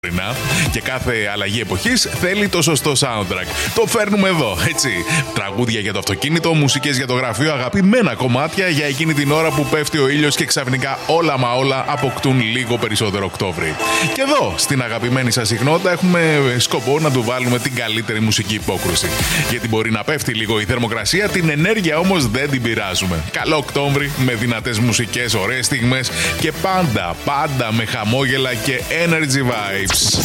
Και κάθε αλλαγή εποχής θέλει το σωστό soundtrack. Το φέρνουμε εδώ, έτσι. Τραγούδια για το αυτοκίνητο, μουσικές για το γραφείο, αγαπημένα κομμάτια για εκείνη την ώρα που πέφτει ο ήλιος και ξαφνικά όλα μα όλα αποκτούν λίγο περισσότερο Οκτώβρη. Και εδώ, στην αγαπημένη σας συχνότητα, έχουμε σκοπό να του βάλουμε την καλύτερη μουσική υπόκρουση. Γιατί μπορεί να πέφτει λίγο η θερμοκρασία, την ενέργεια όμως δεν την πειράζουμε. Καλό Οκτώβρη με δυνατές μουσικές, ωραίες στιγμές και πάντα με χαμόγελα και energy vibes.